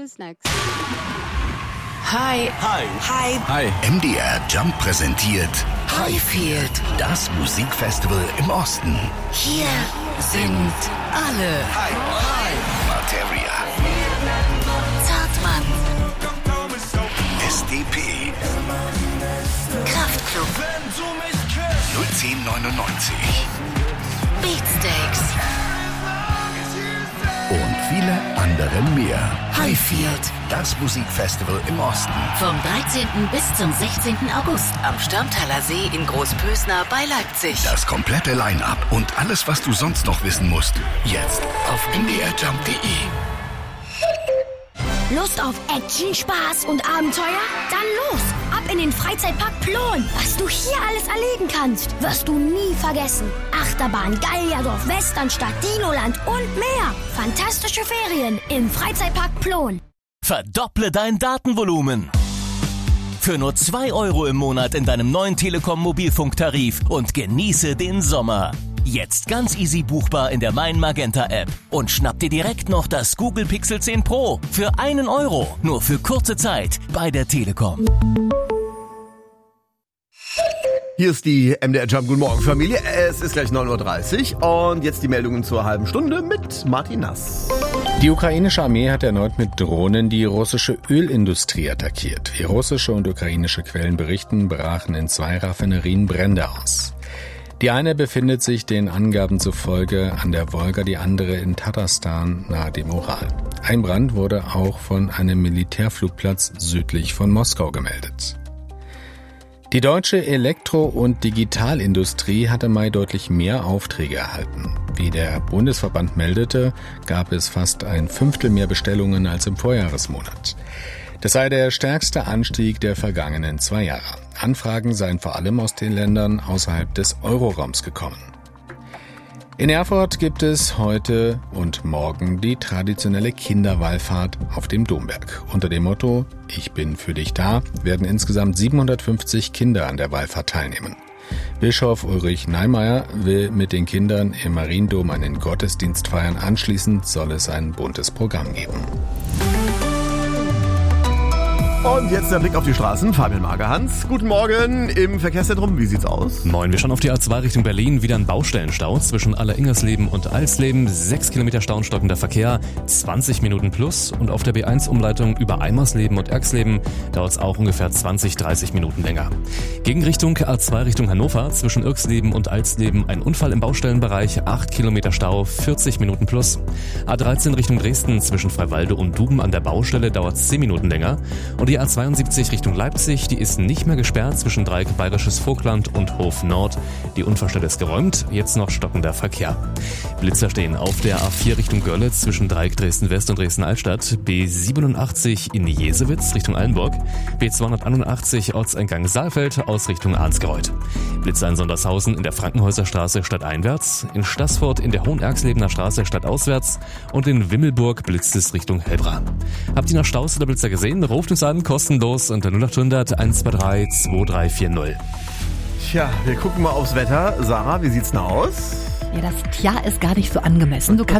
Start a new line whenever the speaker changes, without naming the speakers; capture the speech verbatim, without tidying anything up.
Snacks.
Hi.
Hi.
Hi.
Hi.
M D R Jump präsentiert
Highfield.
Das Musikfestival im Osten.
Hier sind alle.
Hi. Hi. Materia.
Zartmann.
S D P.
Kraftklub.
null zehn neunundneunzig.
Beatsteaks.
Und viele andere mehr.
Highfield.
Das Musikfestival im Osten.
Vom dreizehnten bis zum sechzehnten August am Störmtaler See in Großpösner bei Leipzig.
Das komplette Line-Up und alles, was du sonst noch wissen musst. Jetzt auf m d r jump punkt d e.
Lust auf Action, Spaß und Abenteuer? Dann los! Ab in den Freizeitpark Plon. Was du hier alles erleben kannst, wirst du nie vergessen. Achterbahn, Gallierdorf, Westernstadt, Dinoland und mehr. Fantastische Ferien im Freizeitpark Plon.
Verdopple dein Datenvolumen. Für nur zwei Euro im Monat in deinem neuen Telekom-Mobilfunktarif und genieße den Sommer. Jetzt ganz easy buchbar in der Mein Magenta App. Und schnapp dir direkt noch das Google Pixel zehn Pro für einen Euro. Nur für kurze Zeit bei der Telekom.
Hier ist die M D R Jump. Guten Morgen, Familie. Es ist gleich neun Uhr dreißig und jetzt die Meldungen zur halben Stunde mit Martin Nass.
Die ukrainische Armee hat erneut mit Drohnen die russische Ölindustrie attackiert. Wie russische und ukrainische Quellen berichten, brachen in zwei Raffinerien Brände aus. Die eine befindet sich den Angaben zufolge an der Wolga, die andere in Tatarstan nahe dem Ural. Ein Brand wurde auch von einem Militärflugplatz südlich von Moskau gemeldet. Die deutsche Elektro- und Digitalindustrie hat im Mai deutlich mehr Aufträge erhalten. Wie der Bundesverband meldete, gab es fast ein Fünftel mehr Bestellungen als im Vorjahresmonat. Das sei der stärkste Anstieg der vergangenen zwei Jahre. Anfragen seien vor allem aus den Ländern außerhalb des Euroraums gekommen. In Erfurt gibt es heute und morgen die traditionelle Kinderwallfahrt auf dem Domberg. Unter dem Motto »Ich bin für dich da« werden insgesamt siebenhundertfünfzig Kinder an der Wallfahrt teilnehmen. Bischof Ulrich Neimeyer will mit den Kindern im Mariendom einen Gottesdienst feiern. Anschließend soll es ein buntes Programm geben.
Und jetzt der Blick auf die Straßen. Fabian Magerhans. Guten Morgen im Verkehrszentrum. Wie sieht's aus?
Moin, wir schauen auf die A zwei Richtung Berlin. Wieder ein Baustellenstau zwischen Alleringgersleben und Alsleben. Sechs Kilometer Stau und stockender Verkehr. zwanzig Minuten plus. Und auf der B eins Umleitung über Eimersleben und Erxleben dauert es auch ungefähr zwanzig, dreißig Minuten länger. Gegenrichtung A zwei Richtung Hannover. Zwischen Irxleben und Alsleben ein Unfall im Baustellenbereich. acht Kilometer Stau, vierzig Minuten plus. A dreizehn Richtung Dresden. Zwischen Freiwalde und Duben an der Baustelle dauert es zehn Minuten länger. Und die A zweiundsiebzig Richtung Leipzig, die ist nicht mehr gesperrt zwischen Dreieck Bayerisches Vogtland und Hof Nord. Die Unfallstelle ist geräumt, jetzt noch stockender Verkehr. Blitzer stehen auf der A vier Richtung Görlitz zwischen Dreieck Dresden West und Dresden Altstadt, B siebenundachtzig in Jesewitz Richtung Allenburg, B zweihunderteinundachtzig Ortseingang Saalfeld aus Richtung Arnsgereuth. Blitzer in Sondershausen in der Frankenhäuserstraße stadteinwärts, in Staßfurt in der Hohenerxlebener Straße stadtauswärts und in Wimmelburg blitzt es Richtung Helbra. Habt ihr noch Staus oder Blitzer gesehen? Ruft uns an, kostenlos unter null acht hundert eins zwei drei zwei drei vier null.
Tja, wir gucken mal aufs Wetter. Sarah, wie sieht's denn aus?
Ja, das Tja ist gar nicht so angemessen. Du kannst